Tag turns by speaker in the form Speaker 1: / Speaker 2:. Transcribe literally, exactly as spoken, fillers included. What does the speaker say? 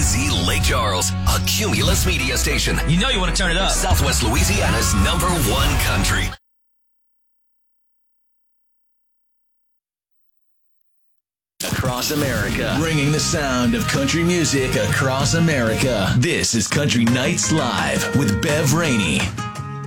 Speaker 1: Z Lake Charles, a Cumulus media station.
Speaker 2: You know you want to turn it up.
Speaker 1: Southwest Louisiana's number one country. Across America. Bringing the sound of country music across America. This is Country Nights Live with Bev Rainey.